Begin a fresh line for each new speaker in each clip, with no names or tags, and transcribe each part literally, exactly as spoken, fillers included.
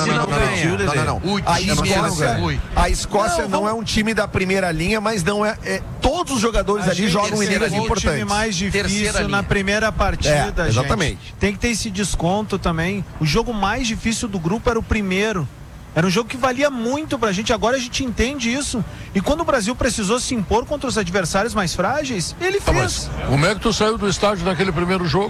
não, não, não, não, não, não.
O
A
time
Escócia,
foi.
a Escócia
Não,
não é um time da primeira linha, mas não é, é todos os jogadores
A
ali
gente
jogam em
pegou
ligas
o
importantes.
time mais
Terceira
difícil
linha.
na primeira partida,
É, exatamente.
gente. Tem que ter esse desconto também. O jogo mais difícil do grupo era o primeiro. Era um jogo que valia muito pra gente, agora a gente entende isso. E quando o Brasil precisou se impor contra os adversários mais frágeis, ele
Tá,
fez.
mas como é que tu saiu do estádio naquele primeiro jogo?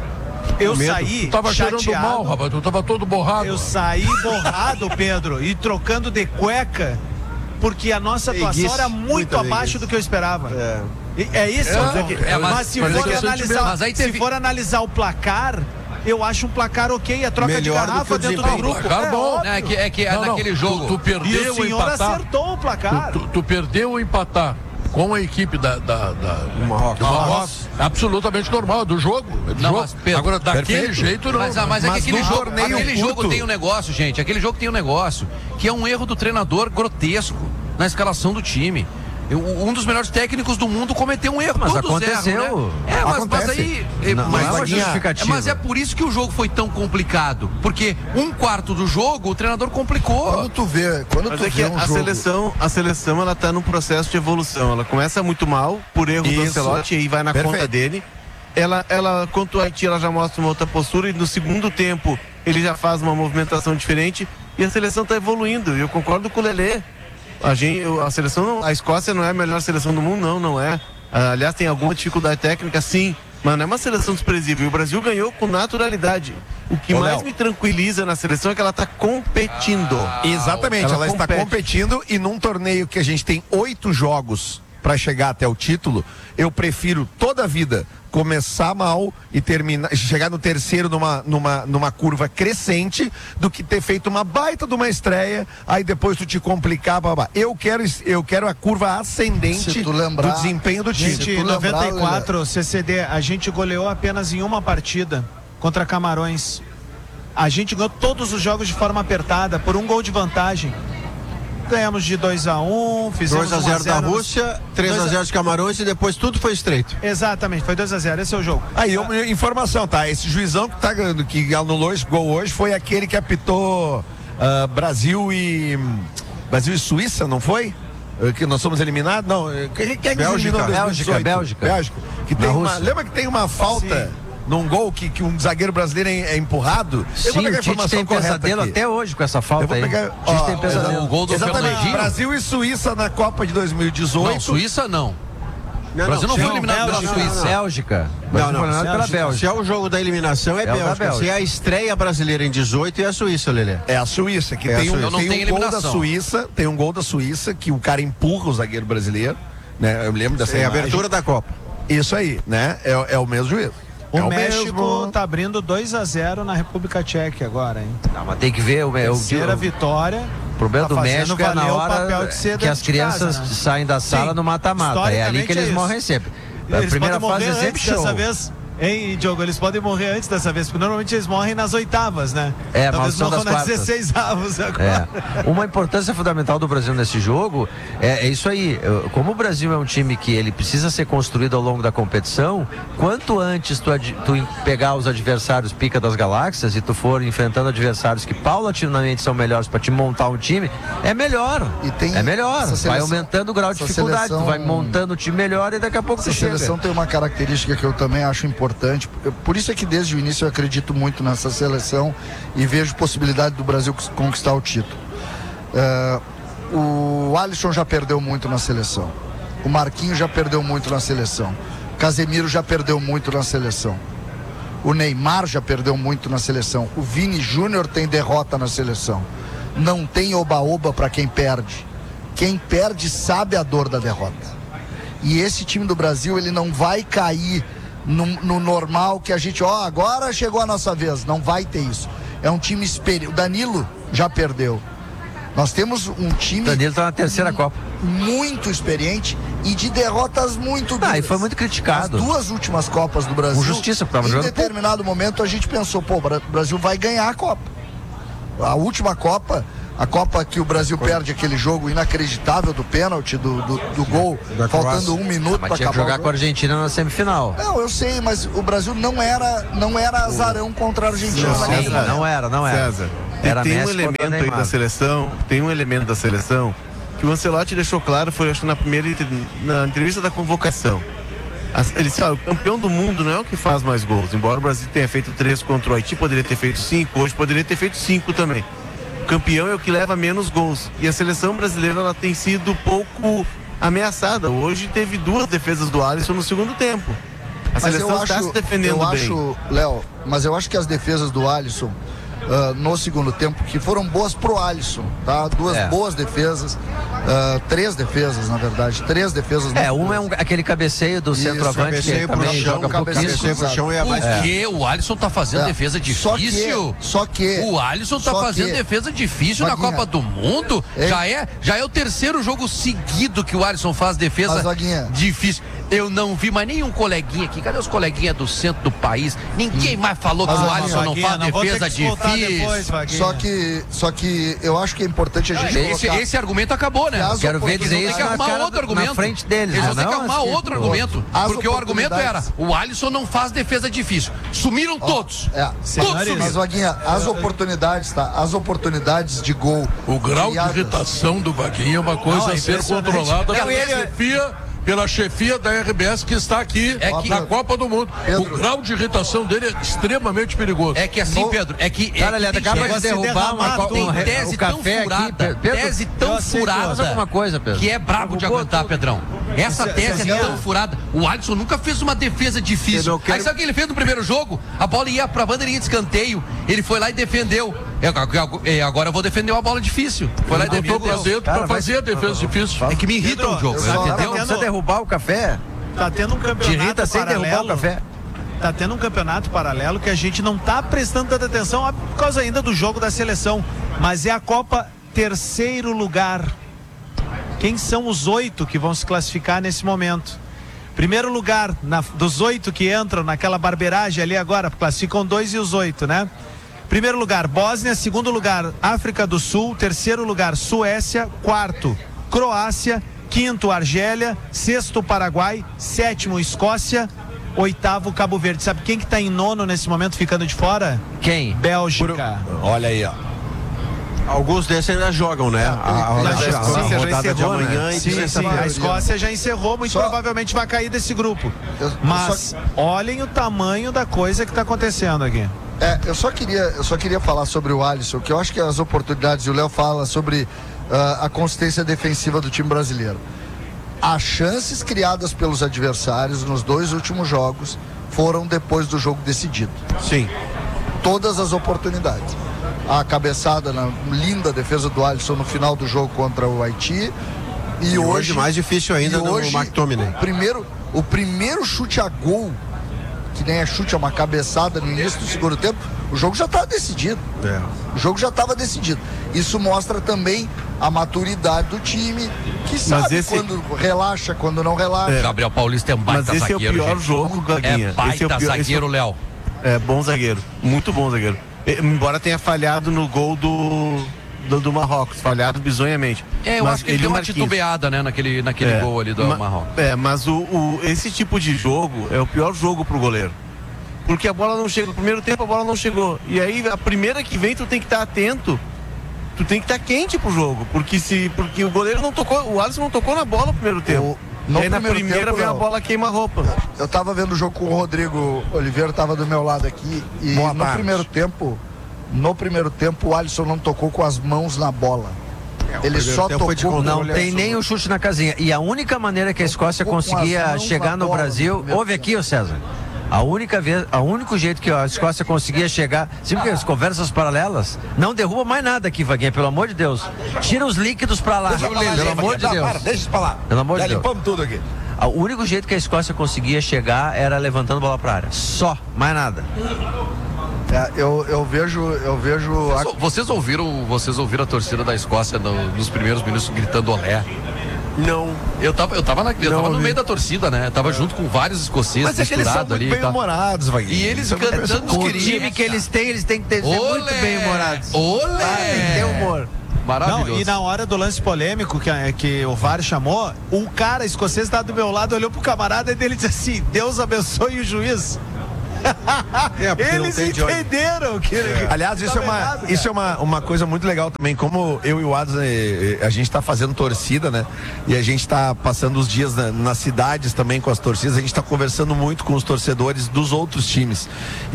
Eu
Com medo.
saí
Tu tava cheirando
chateado.
mal, rapaz, tu tava todo borrado.
Eu saí borrado, Pedro, e trocando de cueca, porque a nossa atuação
Preguiça,
era muito
muita
abaixo
preguiça.
do que eu esperava.
É.
E- É isso?
É,
é, mas-
mas se
mas
for
é que
analisar,
mas aí teve-
se for analisar o placar, eu acho um placar ok. A troca
Melhor
de
do que
garrafa
o
dentro do
desempenho.
grupo.
Placar
é
bom.
óbvio.
Não, é que, é que
Não, não,
naquele jogo.
Tu, tu
E
perdeu
o
ou
senhor
empatar.
acertou o placar.
Tu, tu, tu perdeu ou empatar com a equipe da, da, da
Marrocos.
do Marrocos. É absolutamente normal, é do jogo. É do
Não,
jogo.
mas, Pedro,
Agora, daquele
perfeito.
jeito não.
Mas, ah, mas é que
Mas
aquele,
no
jogo,
torneio
aquele
curto-
jogo tem um negócio, gente. Aquele jogo tem um negócio que é um erro do treinador grotesco na escalação do time. Eu- Um dos melhores técnicos do mundo cometeu um erro.
Mas
Todos
aconteceu.
erram, né? É, mas, mas
Acontece.
aí. é,
Não,
mas,
não é uma
Vaguinha,
é,
justificativa.
mas é por isso que o jogo foi tão complicado. Porque um quarto do jogo o treinador complicou.
Quando tu vê, quando
Mas
tu
é que
vê um
a
jogo...
seleção, a seleção ela tá num processo de evolução. Ela começa muito mal por erro do
Isso.
Ancelotti e aí vai na
Perfeito.
conta dele. Ela, ela, quanto a Haiti, ela já mostra uma outra postura e no segundo tempo ele já faz uma movimentação diferente e a seleção tá evoluindo. E eu concordo com o Lelê. A, gente, a seleção, não- a Escócia não é a melhor seleção do mundo, não, não é. Ah, aliás, tem alguma dificuldade técnica, sim, mas não é uma seleção desprezível. E o Brasil ganhou com naturalidade. O que
Ô,
mais
Léo.
me tranquiliza na seleção é que ela tá competindo.
Exatamente, ela,
Ela
está
compete.
competindo e num torneio que a gente tem oito jogos para chegar até o título, eu prefiro toda a vida começar mal e terminar, chegar no terceiro numa, numa, numa curva crescente do que ter feito uma baita de uma estreia, aí depois tu te complicar, babá. Eu quero, eu quero a curva ascendente
Se tu lembrar-
do desempenho do time.
Se
Gente,
tu
em
lembrar,
noventa e quatro, C C D, a gente goleou apenas em uma partida contra Camarões. A gente ganhou todos os jogos de forma apertada, por um gol de vantagem. Ganhamos de dois a um, fizemos
dois a zero
um
da
no-
Rússia, três a
dois
zero de Camarões e depois tudo foi estreito.
Exatamente, foi dois a zero, esse é o jogo.
Aí, uma informação, tá? Esse juizão que, tá, que anulou esse gol hoje foi aquele que apitou ah, Brasil e. Brasil e Suíça, não foi? Eh, Que nós somos eliminados? Não. eh, Quem, quem é que nos
Bélgica.
eliminou em dois mil e
Bélgica,
dezoito?
Bélgica.
Bélgica. Que tem
Na
uma,
Rússia.
lembra que tem uma falta num gol que, que um zagueiro brasileiro é, é empurrado? Eu vou
Sim,
pegar a
o Tite
informação
tem
correta
pesadelo
aqui.
até hoje com essa
Eu
falta
vou
aí.
pegar.
O Tite
ó,
tem pesadelo.
O gol do
Exatamente.
Fernandinho.
Brasil e Suíça na Copa de dois mil e dezoito.
Não, Suíça não.
Não,
O Brasil não, foi
não,
eliminado pela
Bélgica,
Suíça.
Bélgica.
Não,
Brasil
não.
foi eliminado pela
Se
Bélgica.
é o jogo da eliminação, é,
É o da
Bélgica.
Bélgica.
Se é a estreia brasileira em dezoito, é a Suíça, Lelê.
É a Suíça, que
É a
tem, um,
Suíça.
Então não
tem
tem
um gol da
eliminação.
Suíça, tem um gol da Suíça que o cara empurra o zagueiro brasileiro, né? Eu me lembro dessa
É a
imagem.
abertura da Copa.
Isso aí, né? É, é o mesmo juiz.
O
é
México
mesmo.
tá abrindo dois a zero na República Tcheca agora, hein?
Não, mas tem que ver o, o,
Terceira
o,
vitória.
o problema
tá
do
fazendo
México é na
valer o
hora
papel de ser
que as
dentro de casa,
crianças
né?
saem da sala
Sim.
no mata-mata. É ali que
Historicamente
eles
é isso.
morrem sempre. A
Eles
primeira
podem
fase
morrer
é sempre
antes
show.
dessa vez. Hein, Diogo? Eles podem morrer antes dessa vez, porque normalmente eles morrem nas oitavas, né?
É,
Talvez
maldição
morram
das
nas
quartas.
dezesseis avos agora.
É. Uma importância fundamental do Brasil nesse jogo é, é isso aí. Eu- Como o Brasil é um time que ele precisa ser construído ao longo da competição, quanto antes tu, ad- tu em- pegar os adversários pica das galáxias e tu for enfrentando adversários que paulatinamente são melhores para te montar um time, é melhor.
E tem
é melhor.
essa
Vai
seleção-
aumentando o grau de
essa
dificuldade.
seleção-
Tu vai montando o time melhor e daqui a pouco
Essa
tu chega.
seleção tem uma característica que eu também acho importante. Eu- Por isso é que desde o início eu acredito muito nessa seleção e vejo possibilidade do Brasil cons- conquistar o título. É, o Alisson já perdeu muito na seleção. O Marquinhos já perdeu muito na seleção. O Casemiro já perdeu muito na seleção. O Neymar já perdeu muito na seleção. O Vini Júnior tem derrota na seleção. Não tem oba-oba para quem perde. Quem perde sabe a dor da derrota. E esse time do Brasil, ele não vai cair no, no normal que a gente, ó, agora chegou a nossa vez. Não vai ter isso. É um time experiente. O Danilo já perdeu. Nós temos um time
Danilo tá na terceira Copa.
muito experiente e de derrotas muito duras.
Ah, e foi muito criticado.
As duas últimas Copas do Brasil,
Com justiça, porque tava
em
jogando
determinado momento a gente pensou, pô, o Bra- Brasil vai ganhar a Copa. A última Copa, a Copa que o Brasil perde aquele jogo inacreditável do pênalti, do, do, do gol,
Da
faltando
Croácia.
um minuto para
Mas tinha
acabar
que jogar
o
com a
jogo.
Argentina na semifinal.
Não, eu sei, mas o Brasil não era, não era azarão contra a Argentina.
Não,
naquele
César,
momento.
Não era, não era.
César,
Era
tem um
Messi contra
elemento aí
Neymar.
da seleção, tem um elemento da seleção que o Ancelotti deixou claro, foi acho que na primeira na entrevista da convocação. Ele disse, ah, o campeão do mundo não é o que faz mais gols, embora o Brasil tenha feito três contra o Haiti, poderia ter feito cinco, hoje poderia ter feito cinco também. O campeão é o que leva menos gols, e a seleção brasileira ela tem sido pouco ameaçada. Hoje teve duas defesas do Alisson no segundo tempo. A
Mas
seleção
eu
está
acho,
se defendendo
eu
bem.
acho, Léo, mas eu acho que as defesas do Alisson uh, no segundo tempo, que foram boas pro Alisson, tá? Duas
É.
boas defesas, uh, três defesas, na verdade, três defesas.
É,
muito
um é
boas.
um, aquele cabeceio do
Isso,
centroavante que
cabeceio pro
também
chão,
joga
cabeceio
pouquíssimo.
pro chão
é
O quê? O Alisson tá fazendo
É.
defesa
Só que-
difícil?
só que-
O Alisson tá
só
fazendo
que-
defesa difícil
Vaguinha.
na Copa do Mundo?
Hein?
Já é, já é o terceiro jogo seguido que o Alisson faz defesa
Mas, Vaguinha.
difícil. Eu não vi mais nenhum coleguinha aqui. Cadê os coleguinhas do centro do país? Ninguém mais falou que
Mas,
o
Vaguinha,
Alisson não
Vaguinha,
faz
não vou ter
defesa
que te voltar
difícil.
depois, Vaguinha.
Só que, só que eu acho que é importante a gente
Esse,
colocar...
esse argumento acabou, né?
As
Quero ver dizer
Eles
isso
vão ter que
na,
arrumar
cara,
outro
na
argumento.
frente deles.
Eles vão
né?
ter que
Não,
arrumar
assim,
outro
pô.
argumento.
As
Porque o argumento era:
oportunidades-
o Alisson não faz defesa difícil. Sumiram todos.
É.
Todos
Senhores,
Mas,
sumiram.
Vaguinha, as oportunidades, tá? As oportunidades de gol.
O grau
criadas-
de irritação do Vaguinho é uma coisa
Não, é
a ser
impressionante.
controlada
Não,
pela
ele-
chefia, pela chefia da R B S que está aqui
É que-
na Copa do Mundo.
Pedro.
O grau de irritação dele é extremamente perigoso.
É que assim,
No-
Pedro, é que.
Cara,
é
ele
que tem
acaba de
tese-
derrubar uma,
derramar
tem
um re-
tese
o
tão
café
furada,
aqui. Pedro,
tese
eu
tão
aceito,
furada,
faz alguma coisa, Pedro.
que é brabo de aguentar, Pedrão. Essa
Cê-
tese é
Cezinha.
tão furada. O Alisson nunca fez uma defesa difícil.
Eu não quero-
Aí sabe o que ele fez no primeiro jogo? A bola ia pra bandeirinha de escanteio, ele foi lá e defendeu. Eu- eu- eu- Agora eu vou defender uma bola difícil. Foi lá e
Ele botou pra
defendeu.
dentro pra
Cara, vai-
fazer a defesa difícil.
É que me irrita o jogo,
eu só-
entendeu?
Não precisa derrubar o café.
Tá tendo um
Te
campeonato
irrita sem derrubar o
paralelo.
café.
Tá tendo um campeonato paralelo que a gente não tá prestando tanta atenção ó, por causa ainda do jogo da seleção. Mas é a Copa terceiro lugar. Quem são os oito que vão se classificar nesse momento? Primeiro lugar, na- dos oito que entram naquela barbeiragem ali agora, classificam dois e os oito, né? Primeiro lugar, Bósnia. Segundo lugar, África do Sul. Terceiro lugar, Suécia. Quarto, Croácia. Quinto, Argélia. Sexto, Paraguai. Sétimo, Escócia. Oitavo, Cabo Verde. Sabe quem que tá em nono nesse momento ficando de fora?
Quem?
Bélgica.
Olha aí, ó.
Alguns desses ainda jogam, né? A, a,
Mas
a,
a Escócia já
rodada de
encerrou, né?
amanhã e
Sim, sim,
sexta-feira.
a Escócia já encerrou, muito
Só-
provavelmente vai cair desse grupo.
Eu- eu
Mas
só-
olhem o tamanho da coisa que tá acontecendo aqui.
É, eu só queria, eu só queria falar sobre o Alisson, que eu acho que as oportunidades, e o Léo fala sobre ah, a consistência defensiva do time brasileiro. As chances criadas pelos adversários nos dois últimos jogos foram depois do jogo decidido.
Sim.
Todas as oportunidades. A cabeçada na linda defesa do Alisson no final do jogo contra o Haiti. E,
E
hoje,
hoje mais difícil ainda
e
no
hoje,
McTominay.
O primeiro, o primeiro chute a gol, que nem é chute, é uma cabeçada no início do segundo tempo, o jogo já estava decidido.
É.
O jogo já estava decidido. Isso mostra também a maturidade do time, que sabe
esse-
quando relaxa, quando não relaxa.
Gabriel Paulista é um baita
Mas esse é o
zagueiro.
pior
gente.
jogo, Gaguinha.
É baita
Esse é o pior- esse é o-
zagueiro, Léo.
É, bom zagueiro. Muito bom zagueiro. E, embora tenha falhado no gol do, do, do Marrocos, falhado bizonhamente.
É, eu
Mas
acho que ele
e
deu
o
uma
Marquinhos?
titubeada, né, naquele, naquele
É,
gol ali do
ma-
Marrocos.
É, mas o, o- esse tipo de jogo é o pior jogo pro goleiro. Porque a bola não chega. No primeiro tempo a bola não chegou. E aí a primeira que vem, tu tem que estar atento. Tu tem que estar quente pro jogo. Porque se. Porque o goleiro não tocou. O Alisson não tocou na bola no primeiro tempo.
no
e aí na
primeiro
primeira
tempo,
vem a
não.
bola queima a roupa.
Eu tava vendo o jogo com o Rodrigo Oliveira, tava do meu lado aqui. E
Boa
no
tarde.
primeiro tempo, no primeiro tempo, o Alisson não tocou com as mãos na bola. Ele
primeiro
só
tempo foi de
tocou.
Não
Olha
tem
só.
nem o chute na casinha. E a única maneira que a Escócia
Com as
conseguia
mãos
chegar
na
no
bola,
Brasil.
no primeiro
Ouve aqui, ô César. A única vez, a único jeito que a Escócia conseguia chegar, sempre que as conversas paralelas, não derruba mais nada aqui, Vaguinha, pelo amor de Deus. Tira os líquidos pra lá. Pelo amor de Deus.
Para, deixa isso pra lá.
Pelo amor
Já
de Deus.
limpamos tudo aqui.
O único jeito que a Escócia conseguia chegar era levantando bola pra área. Só, mais nada.
É, eu, eu vejo, eu vejo. a-
Vocês, vocês ouviram, vocês ouviram a torcida da Escócia no- nos primeiros minutos gritando olé?
Não.
Eu tava, eu tava, na, eu
Não
tava no
ouvi.
meio da torcida, né? Eu tava junto com vários escoceses
Mas é que eles são
misturados
muito
ali.
bem
e tal.
humorados, Vaguinho.
E eles
São
cantando
pessoas
O
queridos.
time que eles têm, eles têm que ter, ser muito
Olé!
bem humorados.
Olé!
Ah, tem que ter humor.
Maravilhoso.
Não, e na hora do lance polêmico que, que o V A R chamou, o cara escocês tá do meu lado, olhou pro camarada e ele disse assim: Deus abençoe o juiz.
É, porque não
Eles
tem de onde.
entenderam que...
Aliás, isso é, uma, isso é uma, uma coisa muito legal também. Como eu e o Adson, eh, eh, a gente tá fazendo torcida, né? E a gente tá passando os dias na, nas cidades também com as torcidas. A gente tá conversando muito com os torcedores dos outros times.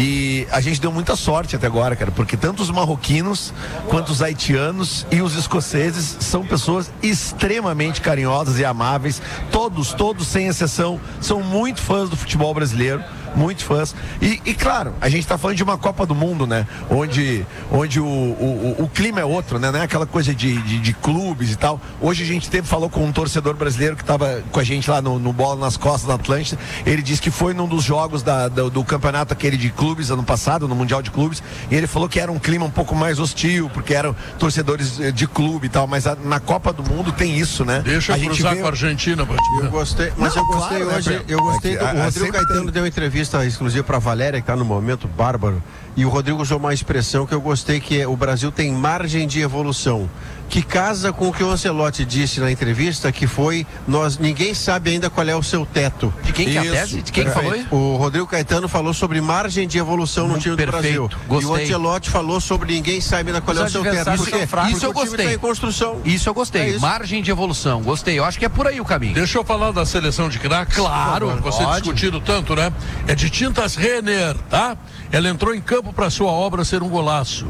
E a gente deu muita sorte até agora, cara, porque tanto os marroquinos quanto os haitianos e os escoceses são pessoas extremamente carinhosas e amáveis. Todos, todos, sem exceção, são muito fãs do futebol brasileiro. Muito fãs. E, e claro, a gente tá falando de uma Copa do Mundo, né? Onde, onde o, o, o clima é outro, né? Não é aquela coisa de, de, de clubes e tal. Hoje a gente teve, falou com um torcedor brasileiro que tava com a gente lá no, no Bola nas Costas da Atlântida. Ele disse que foi num dos jogos da, do, do campeonato aquele de clubes ano passado, no Mundial de Clubes. E ele falou que era um clima um pouco mais hostil, porque eram torcedores de clube e tal. Mas a, na Copa do Mundo tem isso, né?
Deixa
a
eu
gente
cruzar
vê...
com a Argentina, Band.
Eu gostei, mas
Não,
eu gostei
claro,
hoje,
né,
eu gostei
é
do
que,
o
a-
Rodrigo
sempre
Caetano
tem.
deu uma entrevista exclusiva para Valéria, que tá no momento bárbaro, e o Rodrigo usou uma expressão que eu gostei, que é: o Brasil tem margem de evolução, que casa com o que o Ancelotti disse na entrevista, que foi: nós ninguém sabe ainda qual é o seu teto.
De quem que é a
Isso,
tese? De quem que falou aí?
O Rodrigo Caetano falou sobre margem de evolução no
Muito
time do
perfeito,
Brasil.
gostei.
E o Ancelotti falou sobre ninguém sabe ainda qual é o
Os
seu teto.
adversários
Porque,
são fracos.
Isso eu
porque o time
gostei.
tá em construção.
Isso eu gostei.
É isso.
Margem de evolução. Gostei. Eu acho que é por aí o caminho.
Deixa eu falar da seleção de craques.
Claro,
Você
pode.
discutido tanto, né? É de Tintas Renner, tá? Ela entrou em campo para sua obra ser um golaço.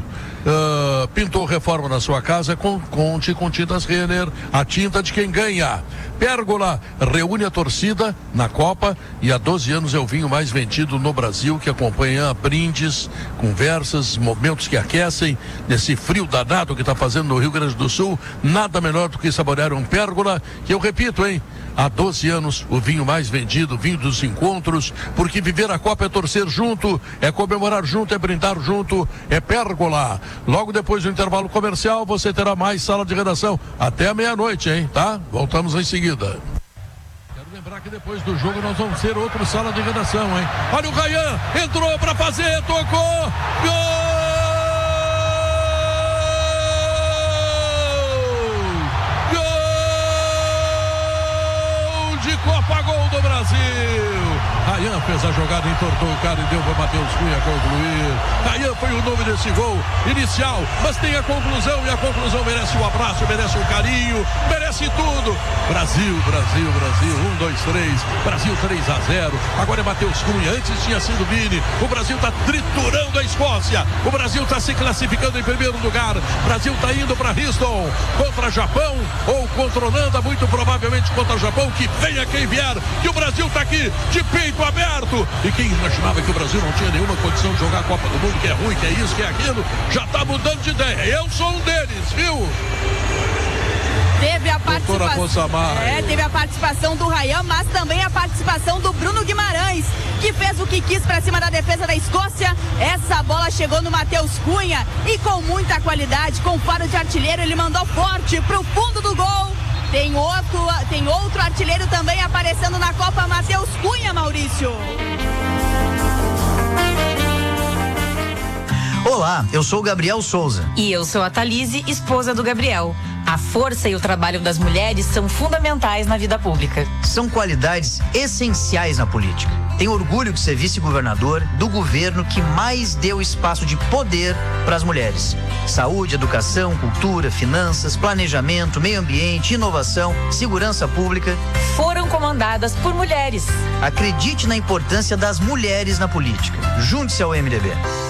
Ah, pintou reforma na sua casa, com, conte com Tintas Renner, a tinta de quem ganha. Pérgola reúne a torcida na Copa e há doze anos é o vinho mais vendido no Brasil, que acompanha brindes, conversas, momentos que aquecem nesse frio danado que está fazendo no Rio Grande do Sul. Nada melhor do que saborear um Pérgola, que eu repito, hein? Há doze anos, o vinho mais vendido, vinho dos encontros, porque viver a Copa é torcer junto, é comemorar junto, é brindar junto, é Pérgola. Logo depois do intervalo comercial, você terá mais sala de redação até a meia-noite, hein? Tá? Voltamos em seguida. Quero lembrar que depois do jogo nós vamos ter outra sala de redação, hein? Olha o Ryan, entrou pra fazer, tocou, gol! De Copa, gol do Brasil. Ryan fez a jogada, entortou o cara e deu para Matheus Cunha concluir. Ryan foi o nome desse gol inicial, mas tem a conclusão, e a conclusão merece um abraço, merece um carinho, merece tudo. Brasil, Brasil, Brasil, um, dois, três, Brasil três a zero. Agora é Matheus Cunha, antes tinha sido Vini. O Brasil está triturando a Escócia. O Brasil está se classificando em primeiro lugar. O Brasil está indo para Houston contra Japão ou contra Holanda, muito provavelmente contra Japão, que venha quem vier, que o Brasil está aqui de peito aberto. E quem imaginava que o Brasil não tinha nenhuma condição de jogar a Copa do Mundo, que é ruim, que é isso, que é aquilo, já está mudando de ideia. Eu sou um deles, viu?
Teve a participação,
Possamay.
é, teve a participação do Ryan, mas também a participação do Bruno Guimarães, que fez o que quis para cima da defesa da Escócia. Essa bola chegou no Matheus Cunha e com muita qualidade, com faro de artilheiro, ele mandou forte pro fundo do gol. Tem outro, tem outro artilheiro também aparecendo na Copa, Matheus Cunha, Maurício.
Olá, eu sou o Gabriel Souza.
E eu sou a Thalise, esposa do Gabriel. A força e o trabalho das mulheres são fundamentais na vida pública.
São qualidades essenciais na política. Tenho orgulho de ser vice-governador do governo que mais deu espaço de poder para as mulheres. Saúde, educação, cultura, finanças, planejamento, meio ambiente, inovação, segurança pública.
Foram comandadas por mulheres.
Acredite na importância das mulheres na política. Junte-se ao M D B.